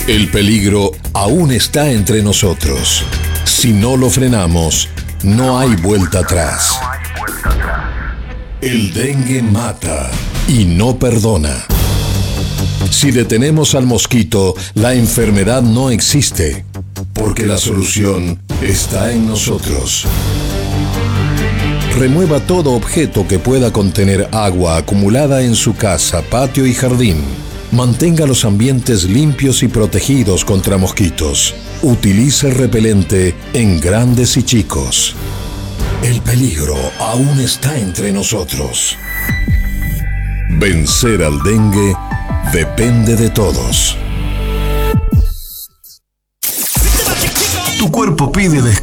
El peligro aún está entre nosotros. Si no lo frenamos, no hay vuelta atrás. El dengue mata y no perdona. Si detenemos al mosquito, la enfermedad no existe, porque la solución está en nosotros. Remueva todo objeto que pueda contener agua acumulada en su casa, patio y jardín. Mantenga los ambientes limpios y protegidos contra mosquitos. Utilice repelente en grandes y chicos. El peligro aún está entre nosotros. Vencer al dengue depende de todos. Tu cuerpo pide descanso.